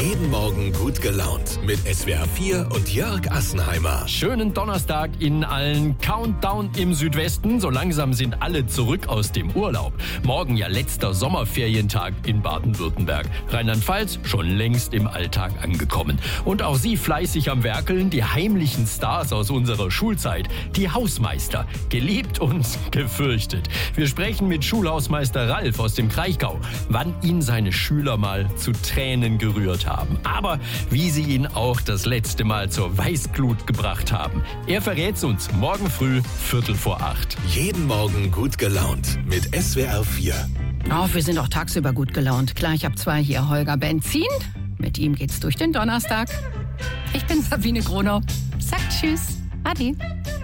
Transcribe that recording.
Jeden Morgen gut gelaunt mit SWR 4 und Jörg Assenheimer. Schönen Donnerstag Ihnen allen. Countdown im Südwesten. So langsam sind alle zurück aus dem Urlaub. Morgen ja letzter Sommerferientag in Baden-Württemberg. Rheinland-Pfalz schon längst im Alltag angekommen. Und auch Sie fleißig am Werkeln, die heimlichen Stars aus unserer Schulzeit. Die Hausmeister. Geliebt und gefürchtet. Wir sprechen mit Schulhausmeister Ralf aus dem Kraichgau, wann ihn seine Schüler mal zu Tränen gerührt haben. Aber wie sie ihn auch das letzte Mal zur Weißglut gebracht haben. Er verrät's uns morgen früh 7:45. Jeden Morgen gut gelaunt mit SWR 4. Oh, wir sind auch tagsüber gut gelaunt. Klar, ich habe zwei hier. Holger Benzin. Mit ihm geht's durch den Donnerstag. Ich bin Sabine Gronau. Sagt Tschüss. Adi.